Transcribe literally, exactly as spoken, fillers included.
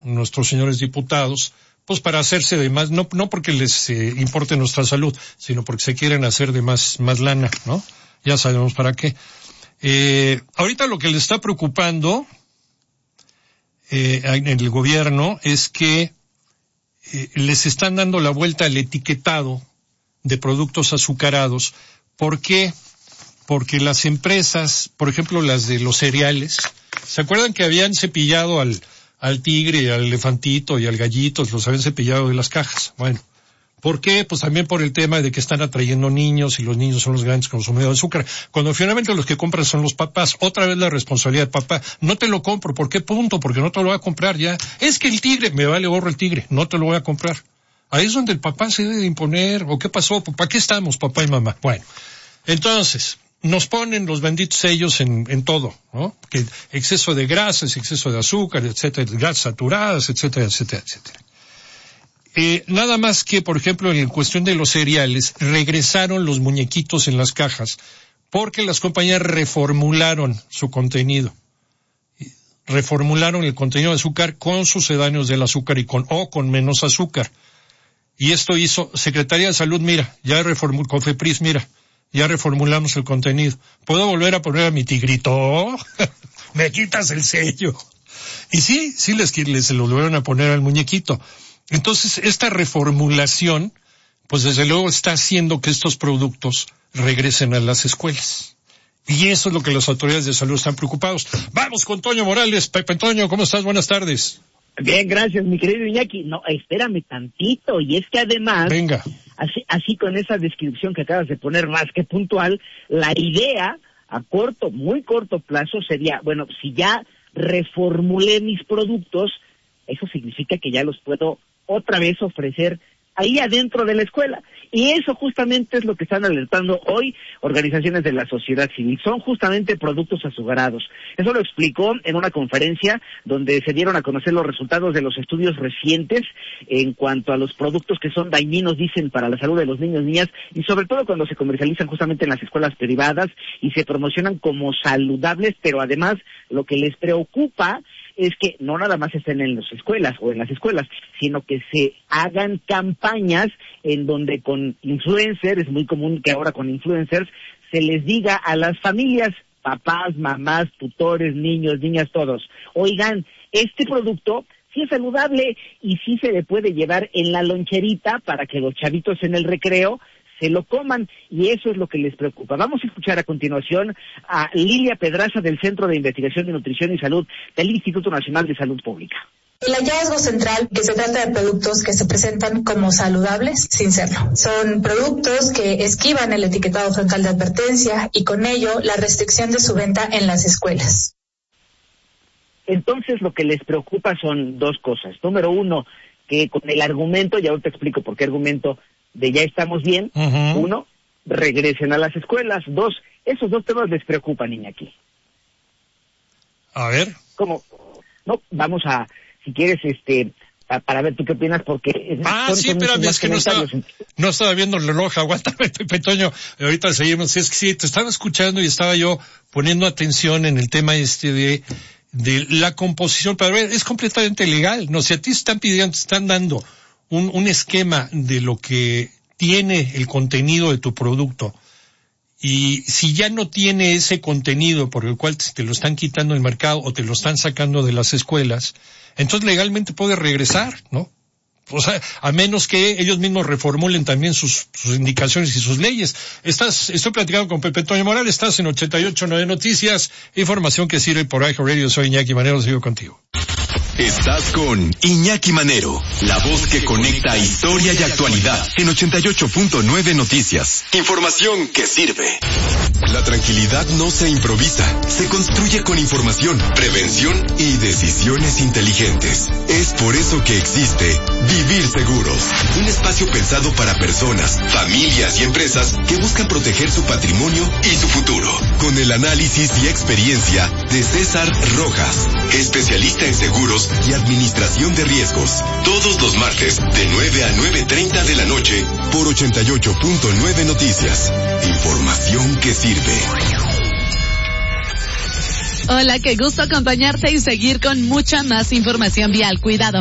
nuestros señores diputados, pues para hacerse de más, no, no porque les eh, importe nuestra salud, sino porque se quieren hacer de más, más lana, ¿no? Ya sabemos para qué. Eh, ahorita lo que les está preocupando, eh, en el gobierno es que eh, les están dando la vuelta al etiquetado de productos azucarados. ¿Por qué? Porque las empresas, por ejemplo las de los cereales, ¿se acuerdan que habían cepillado al al tigre, al elefantito y al gallito, los habían cepillado de las cajas? Bueno, ¿por qué? Pues también por el tema de que están atrayendo niños y los niños son los grandes consumidores de azúcar, cuando finalmente los que compran son los papás. Otra vez la responsabilidad del papá. No te lo compro. ¿Por qué? Punto. Porque no te lo voy a comprar ya. Es que el tigre, me vale gorro el tigre, no te lo voy a comprar. Ahí es donde el papá se debe de imponer. ¿O qué pasó? ¿Para qué estamos, papá y mamá? Bueno, entonces nos ponen los benditos sellos en, en todo, ¿no? Que exceso de grasas, exceso de azúcar, etcétera, grasas saturadas, etcétera, etcétera, etcétera. Eh, nada más que, por ejemplo, en cuestión de los cereales, regresaron los muñequitos en las cajas, porque las compañías reformularon su contenido. Reformularon el contenido de azúcar con sucedáneos del azúcar y con, o con menos azúcar. Y esto hizo Secretaría de Salud, mira, ya reformuló, Cofepris, mira, ya reformulamos el contenido. ¿Puedo volver a poner a mi tigrito? Me quitas el sello. Y sí, sí les, les se lo volvieron a poner al muñequito. Entonces, esta reformulación, pues desde luego está haciendo que estos productos regresen a las escuelas. Y eso es lo que las autoridades de salud están preocupados. Vamos con Toño Morales. Pepe Toño, ¿cómo estás? Buenas tardes. Bien, gracias, mi querido Iñaki. No, espérame tantito. Y es que además... Venga. Así, así con esa descripción que acabas de poner más que puntual, la idea a corto, muy corto plazo sería, bueno, si ya reformulé mis productos, eso significa que ya los puedo otra vez ofrecer ahí adentro de la escuela. Y eso justamente es lo que están alertando hoy organizaciones de la sociedad civil. Son justamente productos azucarados. Eso lo explicó en una conferencia donde se dieron a conocer los resultados de los estudios recientes en cuanto a los productos que son dañinos, dicen, para la salud de los niños, niñas, y sobre todo cuando se comercializan justamente en las escuelas privadas y se promocionan como saludables, pero además lo que les preocupa es que no nada más estén en las escuelas o en las escuelas, sino que se hagan campañas en donde con influencers, es muy común que ahora con influencers, se les diga a las familias, papás, mamás, tutores, niños, niñas, todos, oigan, este producto sí es saludable y sí se le puede llevar en la loncherita para que los chavitos en el recreo se lo coman, y eso es lo que les preocupa. Vamos a escuchar a continuación a Lilia Pedraza del Centro de Investigación de Nutrición y Salud del Instituto Nacional de Salud Pública. El hallazgo central, que se trata de productos que se presentan como saludables sin serlo. Son productos que esquivan el etiquetado frontal de advertencia y con ello la restricción de su venta en las escuelas. Entonces lo que les preocupa son dos cosas. Número uno, que con el argumento, y ahora te explico por qué argumento, de ya estamos bien, uh-huh. Uno, regresen a las escuelas. Dos, esos dos temas les preocupan, Iñaki. A ver. ¿Cómo? No, vamos a, si quieres, este, a, para ver tú qué opinas, porque... Ah, son, sí, son espérame, es que no estaba, no estaba viendo el reloj, aguántame, Pepe Toño, ahorita seguimos. Es que sí, te estaba escuchando y estaba yo poniendo atención en el tema este de, de la composición, pero es completamente legal, no, si a ti están pidiendo, te están dando Un, un esquema de lo que tiene el contenido de tu producto, y si ya no tiene ese contenido por el cual te, te lo están quitando del mercado o te lo están sacando de las escuelas, entonces legalmente puedes regresar, ¿no? O sea, a menos que ellos mismos reformulen también sus, sus indicaciones y sus leyes. Estás, estoy platicando con Pepe Toño Morales, estás en ochenta y ocho punto nueve Noticias, información que sirve por iHeartRadio. Soy Iñaki Manero, sigo contigo. Estás con Iñaki Manero, la voz que conecta historia y actualidad en ochenta y ocho punto nueve Noticias. Información que sirve. La tranquilidad no se improvisa, se construye con información, prevención y decisiones inteligentes. Es por eso que existe Vivir Seguros, un espacio pensado para personas, familias y empresas que buscan proteger su patrimonio y su futuro. Con el análisis y experiencia de César Rojas, especialista en seguros y administración de riesgos. Todos los martes de nueve a nueve treinta de la noche por ochenta y ocho punto nueve Noticias. Información que sirve. Hola, qué gusto acompañarte y seguir con mucha más información vial. Cuidado.